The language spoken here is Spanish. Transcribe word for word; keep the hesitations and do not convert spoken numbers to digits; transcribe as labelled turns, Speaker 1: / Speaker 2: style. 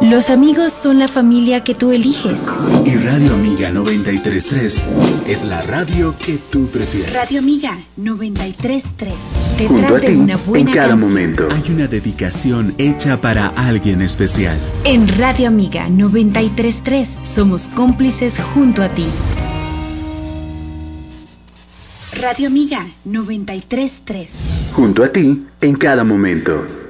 Speaker 1: Los amigos son la familia que tú eliges.
Speaker 2: Y Radio Amiga noventa y tres punto tres es la radio que tú prefieres.
Speaker 1: Radio Amiga noventa y tres punto tres.
Speaker 3: Junto
Speaker 1: Detrás
Speaker 3: a
Speaker 1: de
Speaker 3: ti,
Speaker 1: una buena
Speaker 3: en cada
Speaker 1: canción.
Speaker 3: momento.
Speaker 2: Hay una dedicación hecha para alguien especial.
Speaker 1: En Radio Amiga noventa y tres punto tres somos cómplices junto a ti. Radio Amiga noventa y tres punto tres.
Speaker 3: Junto a ti, en cada momento.